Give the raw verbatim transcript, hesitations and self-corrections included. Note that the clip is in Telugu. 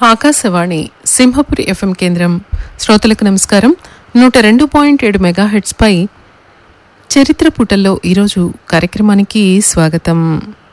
ఆకాశవాణి సింహపురి ఎఫ్ఎం కేంద్రం. శ్రోతలకు నమస్కారం. నూట రెండు పాయింట్ ఏడు మెగాహెట్స్ పై చరిత్ర పుటల్లో ఈరోజు కార్యక్రమానికి స్వాగతం.